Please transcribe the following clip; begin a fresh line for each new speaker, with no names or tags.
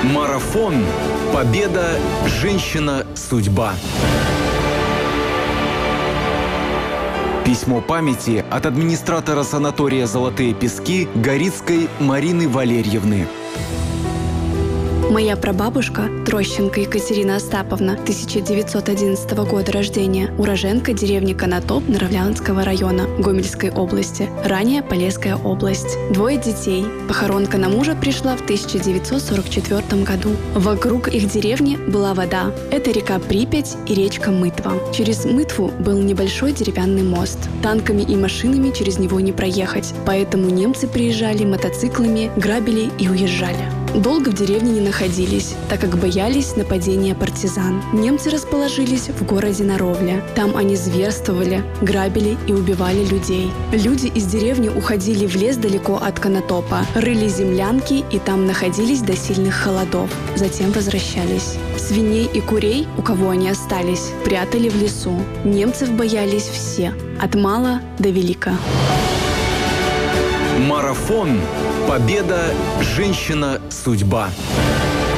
Марафон. Победа. Женщина. Судьба. Письмо памяти от администратора санатория «Золотые пески» Горицкой Марины Валерьевны.
Моя прабабушка, Трощенко Екатерина Остаповна, 1911 года рождения, уроженка деревни Конотоп Наравлянского района Гомельской области, ранее Полесская область. 2 детей. Похоронка на мужа пришла в 1944 году. Вокруг их деревни была вода. Это река Припять и речка Мытва. Через Мытву был небольшой деревянный мост. Танками и машинами через него не проехать, поэтому немцы приезжали мотоциклами, грабили и уезжали. Долго в деревне не находились, так как боялись нападения партизан. Немцы расположились в городе Наровля. Там они зверствовали, грабили и убивали людей. Люди из деревни уходили в лес далеко от Конотопа, рыли землянки и там находились до сильных холодов. Затем возвращались. Свиней и курей, у кого они остались, прятали в лесу. Немцев боялись все, от мала до велика.
Марафон. Победа. Женщина. Судьба.